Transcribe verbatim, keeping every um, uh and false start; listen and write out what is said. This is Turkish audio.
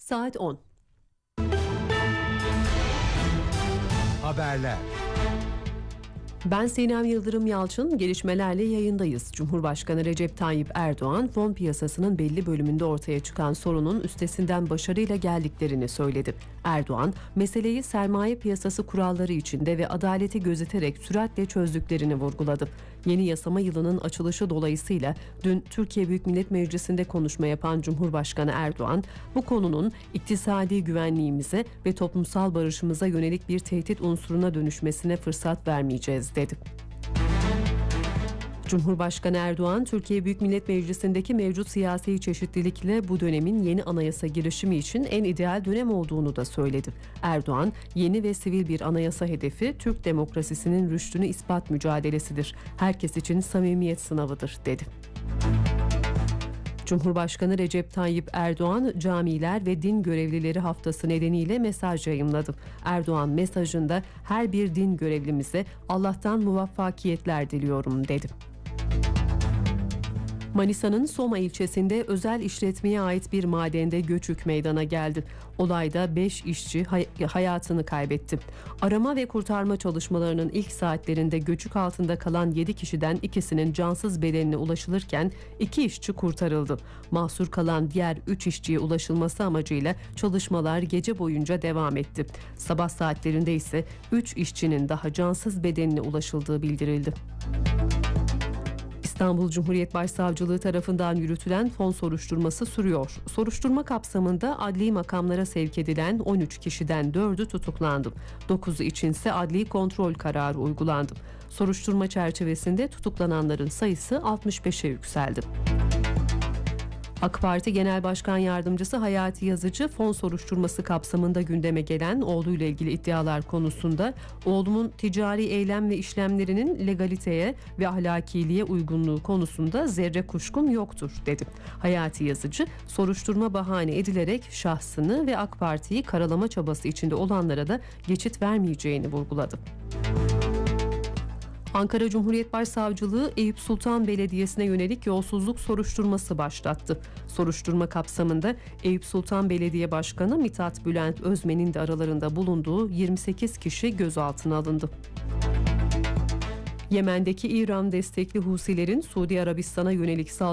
Saat on. Haberler. Ben Sinem Yıldırım Yalçın, gelişmelerle yayındayız. Cumhurbaşkanı Recep Tayyip Erdoğan, fon piyasasının belli bölümünde ortaya çıkan sorunun üstesinden başarıyla geldiklerini söyledi. Erdoğan, meseleyi sermaye piyasası kuralları içinde ve adaleti gözeterek süratle çözdüklerini vurguladı. Yeni yasama yılının açılışı dolayısıyla dün Türkiye Büyük Millet Meclisi'nde konuşma yapan Cumhurbaşkanı Erdoğan, bu konunun iktisadi güvenliğimize ve toplumsal barışımıza yönelik bir tehdit unsuruna dönüşmesine fırsat vermeyeceğiz dedi. Cumhurbaşkanı Erdoğan, Türkiye Büyük Millet Meclisi'ndeki mevcut siyasi çeşitlilikle bu dönemin yeni anayasa girişimi için en ideal dönem olduğunu da söyledi. Erdoğan, yeni ve sivil bir anayasa hedefi Türk demokrasisinin rüştünü ispat mücadelesidir. Herkes için samimiyet sınavıdır dedi. Cumhurbaşkanı Recep Tayyip Erdoğan, camiler ve din görevlileri haftası nedeniyle mesaj yayımladı. Erdoğan mesajında her bir din görevlimize Allah'tan muvaffakiyetler diliyorum dedi. Manisa'nın Soma ilçesinde özel işletmeye ait bir madende göçük meydana geldi. Olayda beş işçi hay- hayatını kaybetti. Arama ve kurtarma çalışmalarının ilk saatlerinde göçük altında kalan yedi kişiden ikisinin cansız bedenine ulaşılırken iki işçi kurtarıldı. Mahsur kalan diğer üç işçiye ulaşılması amacıyla çalışmalar gece boyunca devam etti. Sabah saatlerinde ise üç işçinin daha cansız bedenine ulaşıldığı bildirildi. İstanbul Cumhuriyet Başsavcılığı tarafından yürütülen fon soruşturması sürüyor. Soruşturma kapsamında adli makamlara sevk edilen on üç kişiden dördü tutuklandı. dokuzu içinse adli kontrol kararı uygulandı. Soruşturma çerçevesinde tutuklananların sayısı altmış beşe yükseldi. AK Parti Genel Başkan Yardımcısı Hayati Yazıcı, fon soruşturması kapsamında gündeme gelen oğluyla ilgili iddialar konusunda oğlumun ticari eylem ve işlemlerinin legaliteye ve ahlakiliğe uygunluğu konusunda zerre kuşkum yoktur dedi. Hayati Yazıcı, soruşturma bahane edilerek şahsını ve AK Parti'yi karalama çabası içinde olanlara da geçit vermeyeceğini vurguladı. Ankara Cumhuriyet Başsavcılığı Eyüp Sultan Belediyesi'ne yönelik yolsuzluk soruşturması başlattı. Soruşturma kapsamında Eyüp Sultan Belediye Başkanı Mithat Bülent Özmen'in de aralarında bulunduğu yirmi sekiz kişi gözaltına alındı. Yemen'deki İran destekli Husilerin Suudi Arabistan'a yönelik saldırı